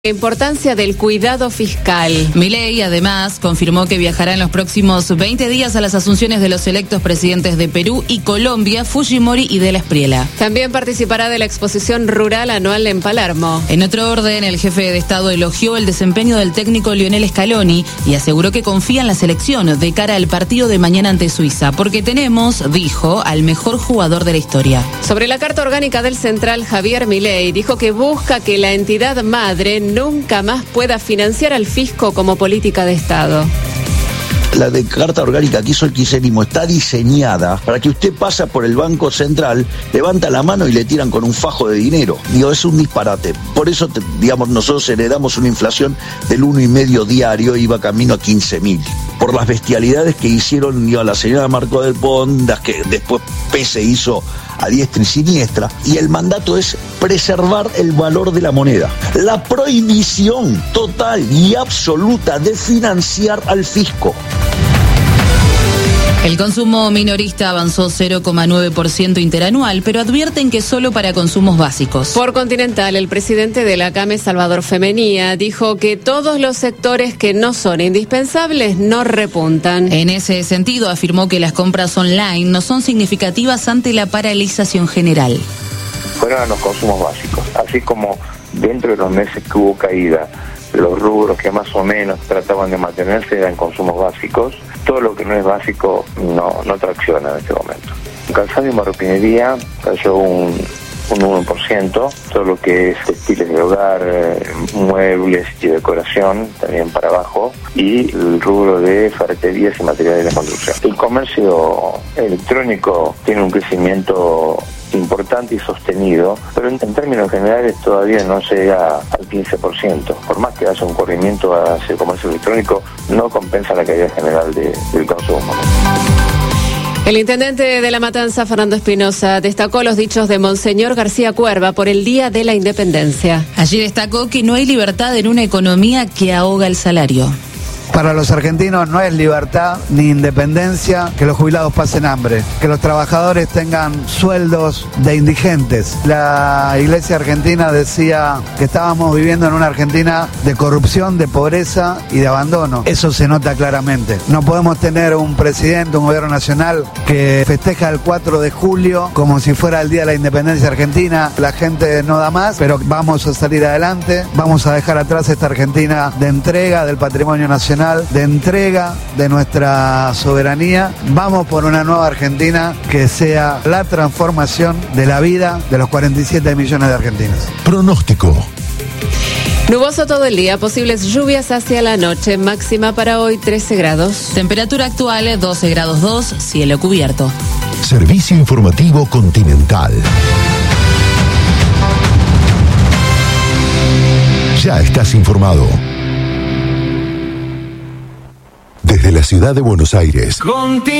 La importancia del cuidado fiscal. Milei, además, confirmó que viajará en los próximos 20 días a las asunciones de los electos presidentes de Perú y Colombia, Fujimori y de la Espriella. También participará de la exposición rural anual en Palermo. En otro orden, el jefe de Estado elogió el desempeño del técnico Lionel Scaloni y aseguró que confía en la selección de cara al partido de mañana ante Suiza, porque tenemos, dijo, al mejor jugador de la historia. Sobre la carta orgánica del Central, Javier Milei dijo que busca que la entidad madre nunca más pueda financiar al fisco como política de Estado. La de carta orgánica que hizo el kirchnerismo está diseñada para que usted pasa por el Banco Central, levanta la mano y le tiran con un fajo de dinero. Digo, es un disparate. Por eso, nosotros heredamos una inflación del 1,5 diario, iba camino a 15.000. Por las bestialidades que hicieron la señora Marco del Pont, las que después Pese hizo a diestra y siniestra, y el mandato es preservar el valor de la moneda. La prohibición total y absoluta de financiar al fisco. El consumo minorista avanzó 0,9% interanual, pero advierten que solo para consumos básicos. Por Continental, el presidente de la CAME, Salvador Femenía, dijo que todos los sectores que no son indispensables no repuntan. En ese sentido, afirmó que las compras online no son significativas ante la paralización general. Fueron los consumos básicos, así como dentro de los meses que hubo caída, los rubros que más o menos trataban de mantenerse eran consumos básicos. Todo lo que no es básico no tracciona en este momento. Calzado y marroquinería cayó un 1%, todo lo que es textiles de hogar, muebles y decoración también para abajo, y el rubro de ferreterías y materiales de construcción. El comercio electrónico tiene un crecimiento importante y sostenido, pero en términos generales todavía no llega al 15%. Por más que haya un corrimiento hacia el comercio electrónico, no compensa la caída general del consumo. El intendente de La Matanza, Fernando Espinosa, destacó los dichos de Monseñor García Cuerva por el Día de la Independencia. Allí destacó que no hay libertad en una economía que ahoga el salario. Para los argentinos no es libertad ni independencia que los jubilados pasen hambre, que los trabajadores tengan sueldos de indigentes. La Iglesia argentina decía que estábamos viviendo en una Argentina de corrupción, de pobreza y de abandono. Eso se nota claramente. No podemos tener un presidente, un gobierno nacional que festeja el 4 de julio como si fuera el Día de la Independencia Argentina. La gente no da más, pero vamos a salir adelante. Vamos a dejar atrás esta Argentina de entrega del patrimonio nacional, de entrega de nuestra soberanía. Vamos por una nueva Argentina que sea la transformación de la vida de los 47 millones de argentinos. Pronóstico. Nuboso todo el día, posibles lluvias hacia la noche, máxima para hoy 13 grados. Temperatura actual 12 grados 2, cielo cubierto. Servicio informativo Continental. Ya estás informado. Desde la ciudad de Buenos Aires.